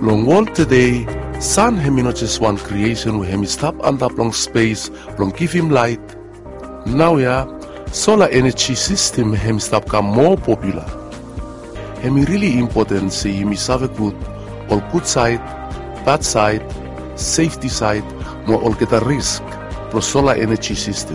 Long world today, sun hemi not just one creation we hemi stop and up long space, long give him light. Now solar energy system hemi stop become more popular. Hemi really important say hemi have a good, all good side, bad side, safety side, more all get a risk for solar energy system.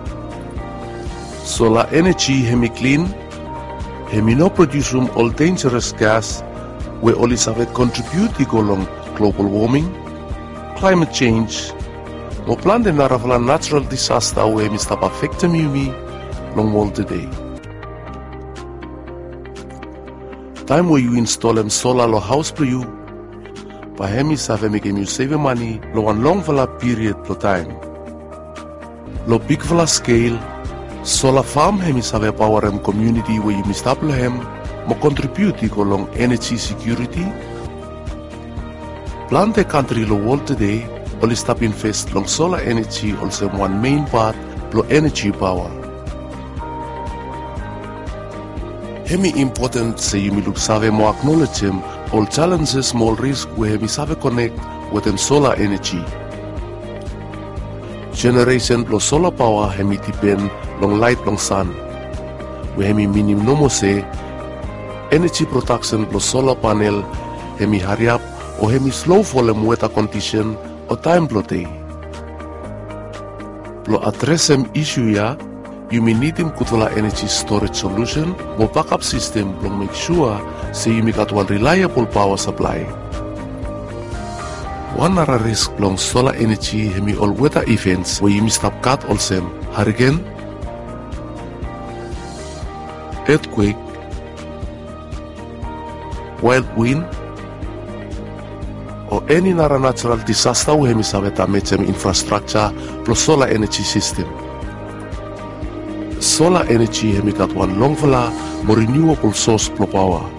Solar energy hemi clean, hemi no produce all dangerous gas, we always have a contribute to along global warming, climate change, more plan the natural disaster where we stop affecting me long world today. Time where you install a solar lo house for you, but hemi save make you save money lo one long vala period lo time. Lo big vala scale, solar farm hemi save power em community where you stop lo hem, mo contribute to long energy security. Plan the country lo world today, only stop invest long solar energy also one main part lo energy power. Hemi important say you look save mo acknowledge him all challenges, small risk where hemi save connect with them solar energy. Generation lo solar power hemi depend long light long sun. Where hemi minimum no mo say energy production lo solar panel hemi hurry up or hemi slow for them weather condition or time lo day. Lo address them issue you may need him kutula energy storage solution or backup system to make sure say you make got one reliable power supply. One other risk long solar energy hemi all weather events where you may stop cut also hurricane, earthquake, wild wind, or any natural disaster where hemi save damage infrastructure plus solar energy system. Solar energy hemi got one long vala more renewable source pro power.